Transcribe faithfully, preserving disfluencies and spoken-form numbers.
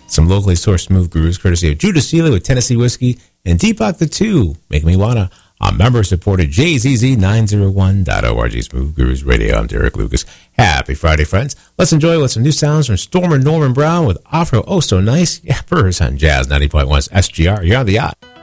Some locally sourced smooth grooves courtesy of Judah Seeley with Tennessee Whiskey and Deepak the Two, Make Me Wanna, on member-supported J Z Z nine oh one dot org. Smooth Grooves Radio. I'm Derek Lucas. Happy Friday, friends. Let's enjoy with some new sounds from Stormer Norman Brown with Afro Oh So Nice. Yeah, first on Jazz ninety point one S G R. You're on the yacht.